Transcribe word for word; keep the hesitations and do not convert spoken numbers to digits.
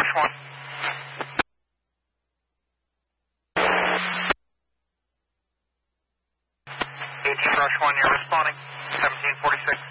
Rush one. H Rush one, you're responding. seventeen forty-six.